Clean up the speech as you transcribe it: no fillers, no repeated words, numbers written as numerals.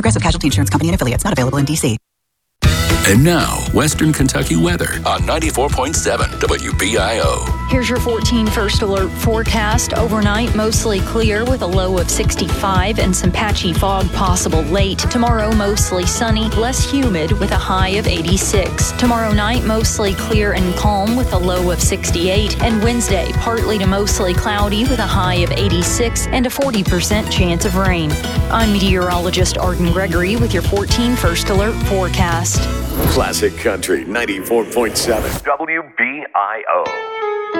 Progressive Casualty Insurance Company and affiliates. Not available in D.C. And now, Western Kentucky weather on 94.7 WBIO. Here's your 14 First Alert forecast. Overnight, mostly clear with a low of 65 and some patchy fog possible late. Tomorrow, mostly sunny, less humid with a high of 86. Tomorrow night, mostly clear and calm with a low of 68. And Wednesday, partly to mostly cloudy with a high of 86 and a 40% chance of rain. I'm meteorologist Arden Gregory with your 14 First Alert forecast. Classic Country 94.7 WBIO.